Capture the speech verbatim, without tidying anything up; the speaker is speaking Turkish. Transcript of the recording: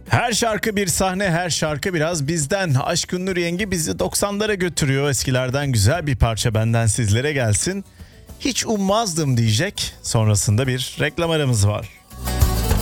Her şarkı bir sahne, her şarkı biraz bizden. Aşkın Nur Yengi bizi doksanlara götürüyor. Eskilerden güzel bir parça benden sizlere gelsin. Hiç ummazdım diyecek. Sonrasında bir reklam aramız var.